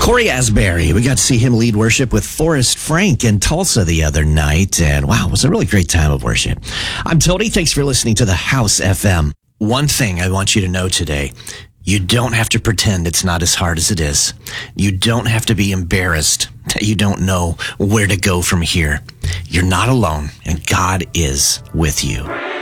Corey Asbury, we got to see him lead worship with Forrest Frank in Tulsa the other night, and wow, it was a really great time of worship. I'm Tony. Thanks for listening to the House FM. One thing I want you to know today, you don't have to pretend it's not as hard as it is. You don't have to be embarrassed that you don't know where to go from here. You're not alone, and God is with you.